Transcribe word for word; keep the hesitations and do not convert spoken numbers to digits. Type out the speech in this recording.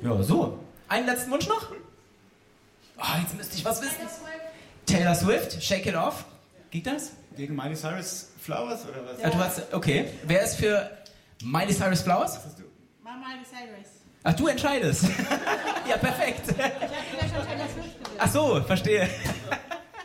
Ja, so. Einen letzten Wunsch noch? Oh, jetzt müsste ich was wissen. Taylor Swift, Shake It Off. Geht das? Wegen Miley Cyrus Flowers oder was? Ja. Ah, du hast, okay. Wer ist für Miley Cyrus Flowers? Was hast du? Miley Cyrus. Ach, du entscheidest. Ja, perfekt. Ich habe ja schon Taylor Swift gesagt. Ach so, verstehe.